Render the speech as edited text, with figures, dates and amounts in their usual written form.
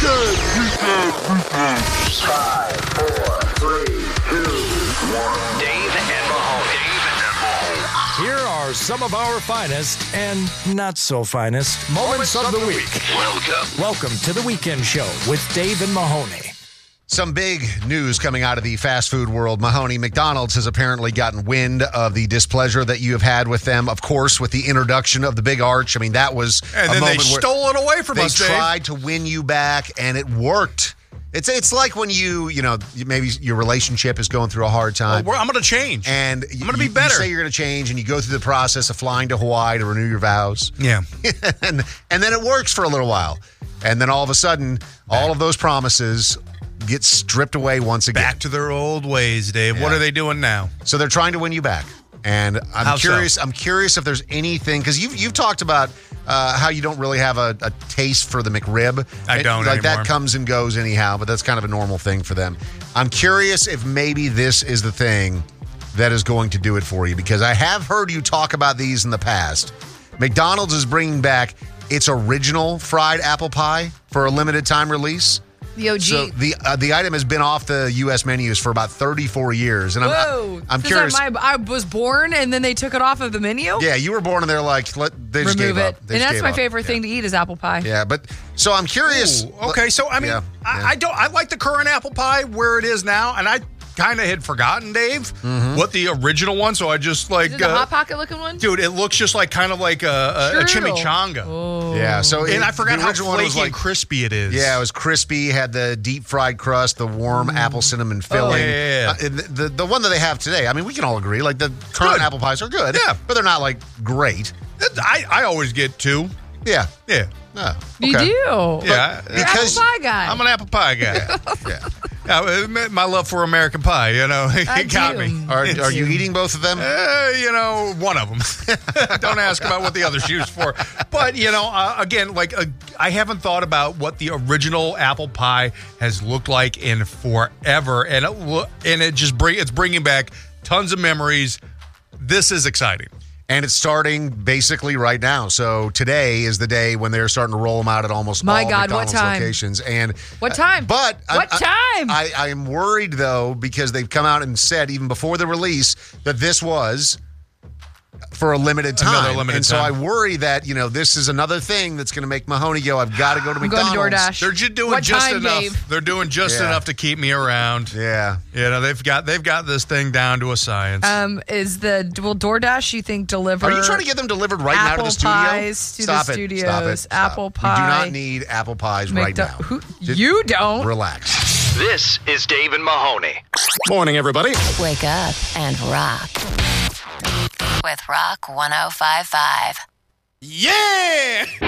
5, 4, 3, 2, 1. Dave and Mahoney. Here are some of our finest and not so finest moments of the week. Welcome to the Weekend Show with Dave and Mahoney. Some big news coming out of the fast food world. Mahoney, McDonald's has apparently gotten wind of the displeasure that you have had with them, of course, with the introduction of the Big Arch. I mean, that was and then they stole it away from us, Dave. They tried to win you back, and it worked. It's like when maybe your relationship is going through a hard time. I'm going to change. And I'm going to be better. You say you're going to change, and you go through the process of flying to Hawaii to renew your vows. Yeah. and then it works for a little while. And then all of a sudden, all of those promises get stripped away once again. Back to their old ways, Dave. Yeah. What are they doing now? So they're trying to win you back. And I'm curious. I'm curious if there's anything, because you've talked about how you don't really have a taste for the McRib. I don't like anymore. That comes and goes anyhow, but that's kind of a normal thing for them. I'm curious if maybe this is the thing that is going to do it for you, because I have heard you talk about these in the past. McDonald's is bringing back its original fried apple pie for a limited time release. The OG. So the item has been off the U.S. menus for about 34 years. And I'm curious. I was born and then they took it off of the menu? Yeah, you were born and they're like, they just remove gave it. up. They And just that's gave my up. favorite thing to eat is apple pie. Yeah, but so I'm curious. Ooh, okay, so I mean, I like the current apple pie where it is now, and I kind of had forgotten, Dave, what the original one. So I just like Is it the Hot Pocket looking one? dude, it looks just like kind of like a chimichanga. Oh. Yeah, so And I forgot how original one was flaky and crispy it is. Yeah, it was crispy, had the deep fried crust, the warm apple cinnamon filling. yeah. The one that they have today, I mean, we can all agree, like the current apple pies are good. Yeah. But they're not like great. I always get two. Yeah. Yeah. Oh, You okay. do? Yeah. You're an apple pie guy. I'm an apple pie guy. Yeah. My love for American pie, it got do. me. Are you eating both of them? One of them. Don't ask about what the other's used for. But, again, I haven't thought about what the original apple pie has looked like in forever. And it's bringing back tons of memories. This is exciting. And it's starting basically right now. So today is the day when they're starting to roll them out at almost all McDonald's locations. And what time? But what time? I am worried though, because they've come out and said even before the release that this was for a limited time. Another limited and time. So I worry that, this is another thing that's going to make Mahoney go, I've got to go to McDonald's. Going to DoorDash. They're just doing What just time, enough. Dave? They're doing just enough to keep me around. Yeah. They've got this thing down to a science. Will DoorDash, you think, deliver? Are you trying to get them delivered right now to the studio? Pies to Stop the it. studios. Stop it. Stop. Apple pie. We do not need apple pies right now. You don't. Relax. This is Dave and Mahoney. Morning, everybody. Wake up and rock with Rock 105.5. Yeah!